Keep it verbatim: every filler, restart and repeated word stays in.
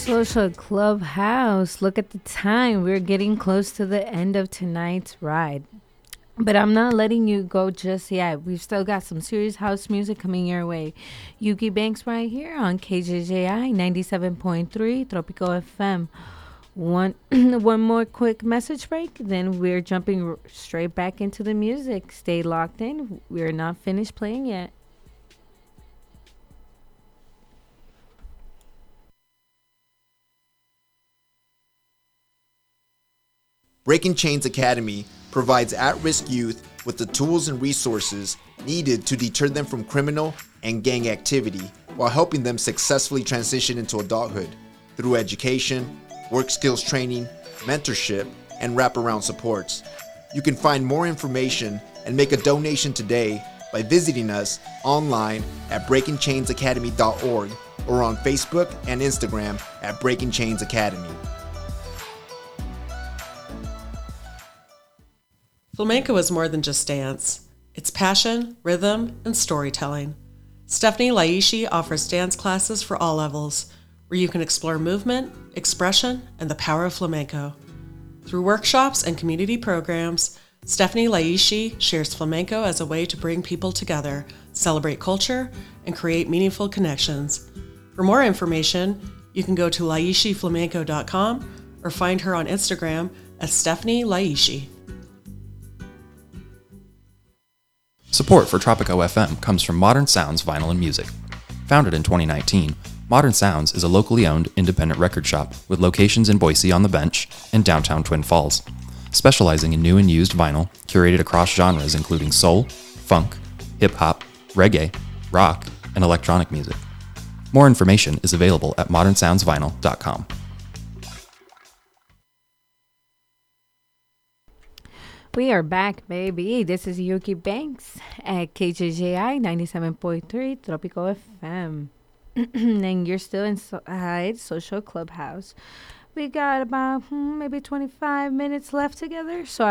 Social Clubhouse. Look at the time. We're getting close to the end of tonight's ride. But I'm not letting you go just yet. We've still got some serious house music coming your way. Yuki Banks right here on K J J I ninety-seven point three Tropico F M. One one more quick message break, then we're jumping r- straight back into the music. Stay locked in. We're not finished playing yet. Breaking Chains Academy provides at-risk youth with the tools and resources needed to deter them from criminal and gang activity while helping them successfully transition into adulthood through education, work skills training, mentorship, and wraparound supports. You can find more information and make a donation today by visiting us online at breaking chains academy dot org or on Facebook and Instagram at Breaking Chains Academy. Flamenco is more than just dance. It's passion, rhythm, and storytelling. Stephanie Laishi offers dance classes for all levels, where you can explore movement, expression, and the power of flamenco. Through workshops and community programs, Stephanie Laishi shares flamenco as a way to bring people together, celebrate culture, and create meaningful connections. For more information, you can go to laishi flamenco dot com or find her on Instagram as Stephanie Laishi. Support for Tropico F M comes from Modern Sounds Vinyl and Music. Founded in twenty nineteen, Modern Sounds is a locally owned independent record shop with locations in Boise on the Bench and downtown Twin Falls, specializing in new and used vinyl curated across genres including soul, funk, hip-hop, reggae, rock, and electronic music. More information is available at modern sounds vinyl dot com. We are back, baby. This is Yuki Banks at K J J I ninety-seven point three Tropico F M. And you're still inside Social Clubhouse. We got about hmm, maybe twenty-five minutes left together. So